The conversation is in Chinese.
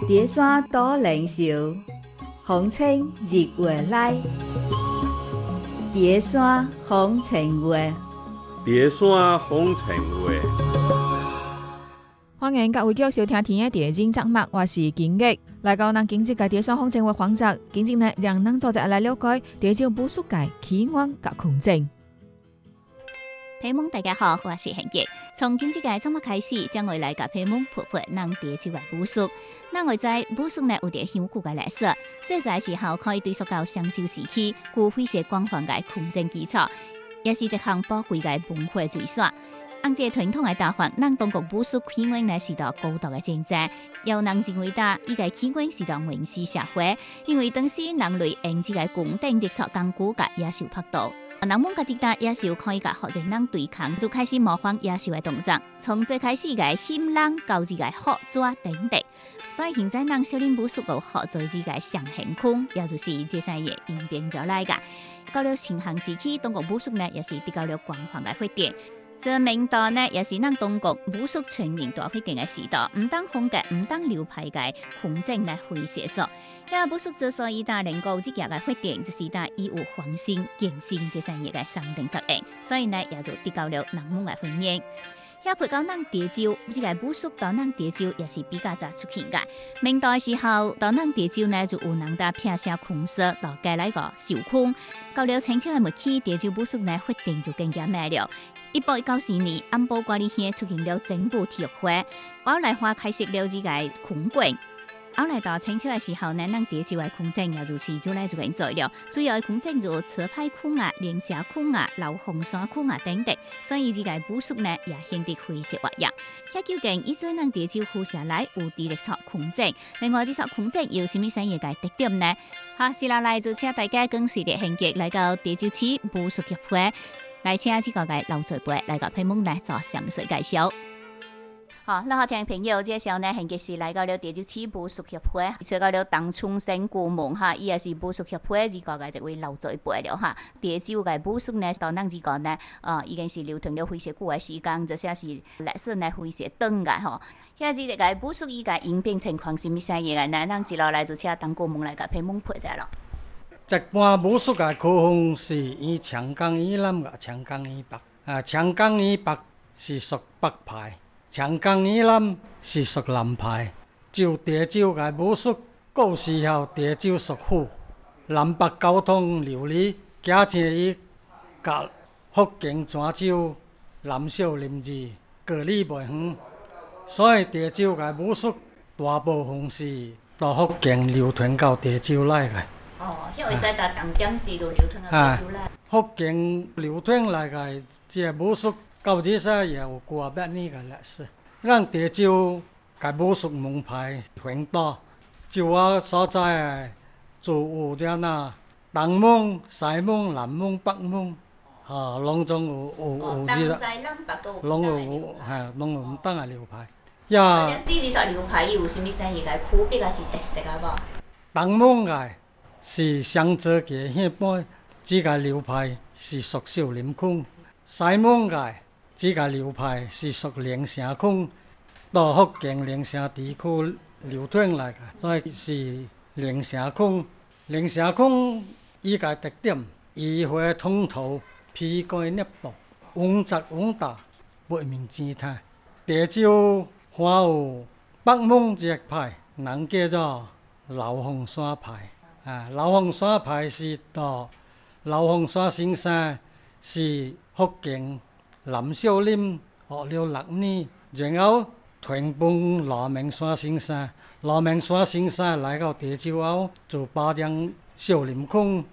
叠山多灵秀，风清日月来。叠山风情月， 叠山风情月。 欢迎各位继续收听天的地精节目，我是金玉。来到咱今日嘅叠山风情月环节，今日呢让咱做者来了解地州武术界起源甲空政。 朋友们，大家好，我是恒杰。从今日嘅节目开始，将会来甲朋友们剖剖咱地州嘅武术。咱会在武术呢有着香古嘅历史，最早时候可以追溯到商周时期，具非常广泛嘅空政基础，也是一项宝贵嘅文化遗产。按这传统嘅打法，咱中国武术起源呢是到高度嘅竞争，有人认为它伊个起源是到原始社会，因为当时人类用这个弓箭制作工具甲野兽拍斗。人们家己打野兽可以甲学人人对抗，就开始模仿野兽的动作。从最开始个牵人到这个喝抓等等，所以现在咱少林武术有学做这个上行空，也就是这三个演变而来个。到了秦汉时期，中国武术呢也是得到了广泛的发展。这明代呢，也是咱中国武术全面大发展的时代，唔当风格、唔当流派嘅空政呢会写作。因为武术之所以能够这样嘅发展，就是伊有防身、健身这三样嘅相等作用，所以呢也就得到了人们嘅欢迎。也配到咱地州，这个武术到咱地州也是比较早出现嘅。明代时候，到咱地州呢就有人打片下空色，到加来个受空。到了清朝嘅末期，地州武术呢发展就更加慢了。1894年，安保管理县出现了整部体育会，后来花开设了这个空馆。后来到清朝的时候呢，咱地州的空政也就是就来做做了，主要的空政就车牌空啊、连霞空啊、老红山空啊等等，所以这个武术呢也显得非常活跃。遐究竟以前咱地州附下来有地力说空政，另外这说空政有什么产业嘅特点呢？好，接下来就请大家跟随着恒杰来到地州市武术协会。来请这个老前辈来个朋友来做详细介绍。好，那好，听众朋友，这时候呢，恒杰是来到了地州市武术协会，找到了唐春生顾问哈，伊也是武术协会这个一位老前辈了哈。地州嘅武术呢，到咱这个呢，已经是流传了非常久嘅时间，就像是历史呢非常长嘅吼。现在这个武术伊个演变情况是咩啥嘢嘅呢？咱接落来就请唐顾问来个朋友陪者咯。 一般武术嘅区分是以长江以南甲长江以北。长江以北是属北派，长江以南是属南派。就地州嘅武术，古时候地州属府，南北交通流利，加上伊甲福建泉州、南少林寺隔离袂远，所以地州嘅武术大部分是到福建流传到地州来嘅。 哦，迄位在打重点是就流传到地州来。 福建流传来个这武术，到这时也有过百年个历史。咱地州个武术门派很多，就我所在的就有这那东门、西门、南门、北门，拢总有这个，拢有拢有唔同的流派。 呀，这几种流派有啥物产业个区别还是特色啊？无？ 东门个是双泽街迄般，这个流派是属少林空；西门个这个流派是属灵城空，到福建灵城地区流传来个，所以是灵城空。灵城空伊个特点，移花通头，披盖捏度，稳扎稳打，八面精态。地州还有北门这个派，人叫做老凤山派。老凤山派是到老凤山先生是福建南少林学了6年，然后传帮罗明山先生。罗明山先生来到地州后，就把将少林空